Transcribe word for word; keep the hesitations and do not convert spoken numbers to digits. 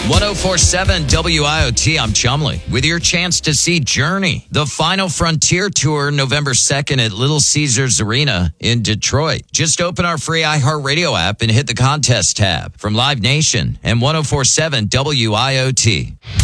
ten forty-seven W I O T, I'm Chumley, with your chance to see Journey, the Final Frontier Tour, November second at Little Caesars Arena in Detroit. Just open our free iHeartRadio app and hit the contest tab from Live Nation and ten forty-seven W I O T.